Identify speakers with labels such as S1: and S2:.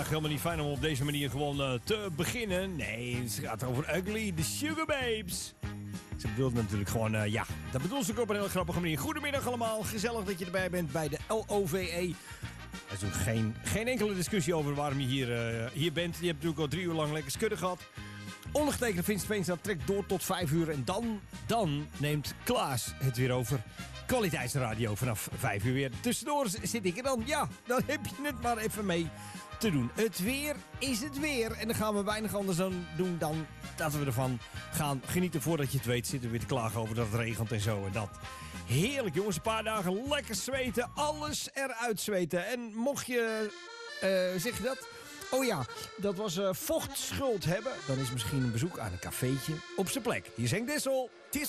S1: eigenlijk helemaal niet fijn om op deze manier gewoon te beginnen. Nee, het gaat over Ugly, de Sugar Babes. Ze bedoelt natuurlijk gewoon, dat bedoelt ze ook op een heel grappige manier. Goedemiddag allemaal, gezellig dat je erbij bent bij de LOVE. Er is ook geen enkele discussie over waarom je hier bent. Je hebt natuurlijk al 3 uur lang lekker skudden gehad. Ondergetekende Vincent Veenstra trekt door tot 5 uur. En dan neemt Klaas het weer over. Kwaliteitsradio vanaf 5 uur weer. Tussendoor zit ik er dan. Ja, dan heb je het maar even mee te doen. Het weer is het weer. En dan gaan we weinig anders aan doen dan dat we ervan gaan genieten. Voordat je het weet zitten we weer te klagen over dat het regent en zo en dat. Heerlijk jongens, een paar dagen lekker zweten. Alles eruit zweten. En mocht je, zeg je dat? Oh ja, dat was vochtschuld hebben. Dan is misschien een bezoek aan een cafeetje op zijn plek. Hier is Henk Dissel.